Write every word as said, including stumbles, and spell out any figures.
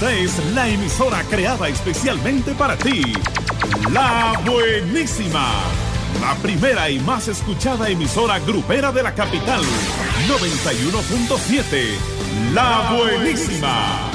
Esta es la emisora creada especialmente para ti. La Buenísima. La primera y más escuchada emisora grupera de la capital. noventa y uno punto siete. La Buenísima.